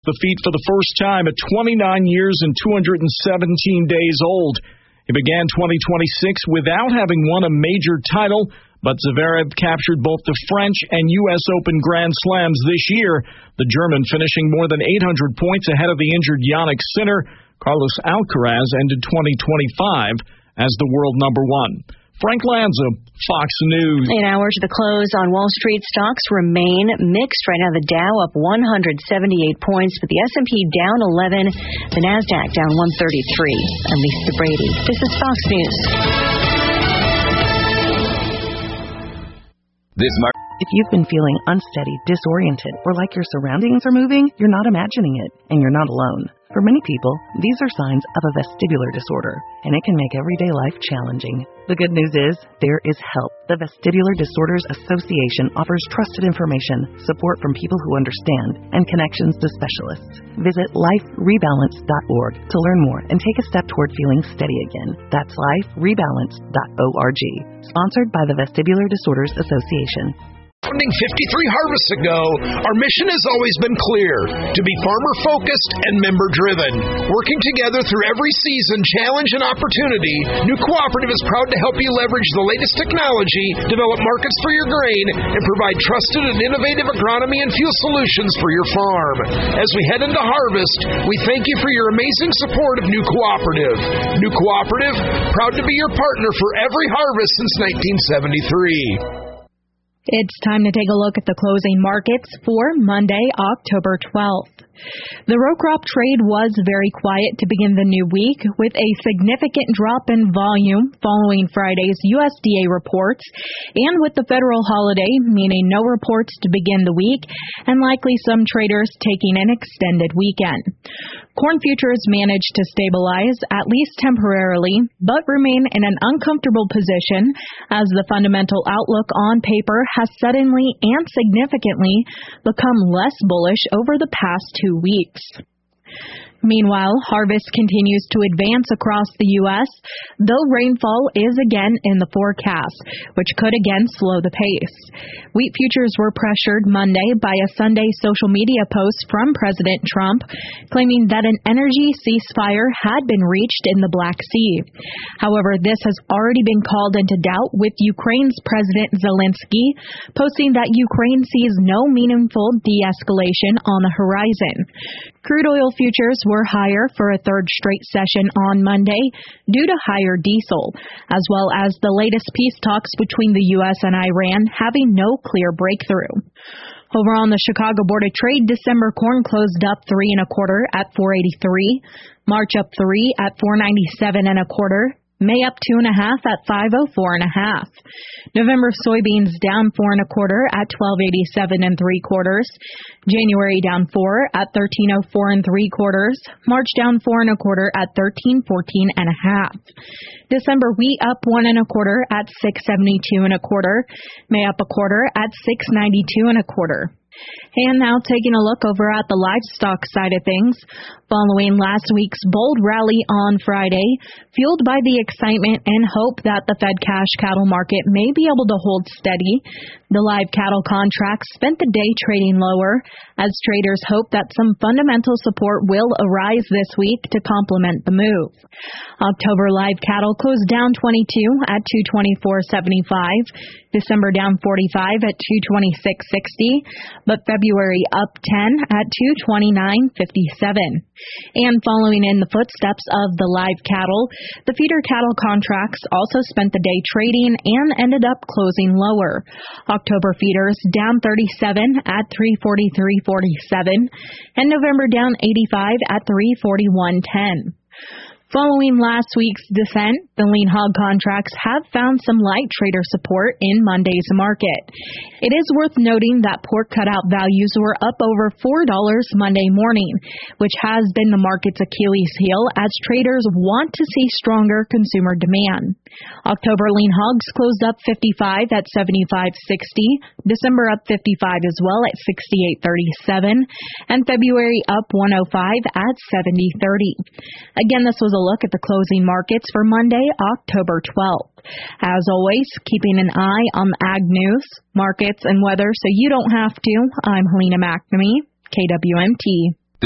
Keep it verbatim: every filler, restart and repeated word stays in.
the feat for the first time at twenty-nine years and two hundred seventeen days old. He began twenty twenty-six without having won a major title, but Zverev captured both the French and U S Open Grand Slams this year, the German finishing more than eight hundred points ahead of the injured Jannik Sinner. Carlos Alcaraz ended twenty twenty-five as the world number one. Frank Lanza, Fox News. Eight hours to the close on Wall Street. Stocks remain mixed. Right now, the Dow up one hundred seventy-eight points, but the S and P down eleven. The Nasdaq down one thirty-three. I'm Lisa Brady. This is Fox News. This mark. If you've been feeling unsteady, disoriented, or like your surroundings are moving, you're not imagining it, and you're not alone. For many people, these are signs of a vestibular disorder, and it can make everyday life challenging. The good news is, there is help. The Vestibular Disorders Association offers trusted information, support from people who understand, and connections to specialists. Visit life rebalance dot org to learn more and take a step toward feeling steady again. That's life rebalance dot org. Sponsored by the Vestibular Disorders Association. Founding fifty-three harvests ago, our mission has always been clear, to be farmer-focused and member-driven. Working together through every season, challenge, and opportunity, New Cooperative is proud to help you leverage the latest technology, develop markets for your grain, and provide trusted and innovative agronomy and fuel solutions for your farm. As we head into harvest, we thank you for your amazing support of New Cooperative. New Cooperative, proud to be your partner for every harvest since nineteen seventy-three. It's time to take a look at the closing markets for Monday, October twelfth. The row crop trade was very quiet to begin the new week, with a significant drop in volume following Friday's U S D A reports, and with the federal holiday meaning no reports to begin the week, and likely some traders taking an extended weekend. Corn futures managed to stabilize, at least temporarily, but remain in an uncomfortable position as the fundamental outlook on paper has suddenly and significantly become less bullish over the past two weeks. Meanwhile, harvest continues to advance across the U S, though rainfall is again in the forecast, which could again slow the pace. Wheat futures were pressured Monday by a Sunday social media post from President Trump claiming that an energy ceasefire had been reached in the Black Sea. However, this has already been called into doubt, with Ukraine's President Zelensky posting that Ukraine sees no meaningful de-escalation on the horizon. Crude oil futures were higher for a third straight session on Monday due to higher diesel, as well as the latest peace talks between the U S and Iran having no clear breakthrough. Over on the Chicago Board of Trade, December corn closed up three and a quarter at four eighty-three, March up three at four ninety-seven and a quarter, May up two and a half at five oh four and a half. November soybeans down four and a quarter at twelve eighty-seven and three quarters. January down four at thirteen oh four and three quarters. March down four and a quarter at thirteen fourteen and a half. December wheat up one and a quarter at six seventy-two and a quarter. May up a quarter at six ninety-two and a quarter. And now taking a look over at the livestock side of things. Following last week's bold rally on Friday, fueled by the excitement and hope that the Fed cash cattle market may be able to hold steady, the live cattle contracts spent the day trading lower as traders hope that some fundamental support will arise this week to complement the move. October live cattle closed down twenty-two at two twenty-four seventy-five, December down forty-five at two twenty-six sixty, but February up ten at two twenty-nine fifty-seven. And following in the footsteps of the live cattle, the feeder cattle contracts also spent the day trading and ended up closing lower. October feeders down thirty-seven at three forty-three forty-seven, and November down eighty-five at three forty-one ten. Following last week's descent, the lean hog contracts have found some light trader support in Monday's market. It is worth noting that pork cutout values were up over four dollars Monday morning, which has been the market's Achilles heel as traders want to see stronger consumer demand. October lean hogs closed up fifty-five at seventy-five sixty, December up fifty-five as well at sixty-eight thirty-seven, and February up one oh five at seventy thirty. Again, this was a look at the closing markets for Monday, October twelfth. As always, keeping an eye on the ag news, markets, and weather so you don't have to. I'm Helena McNamee, K W M T.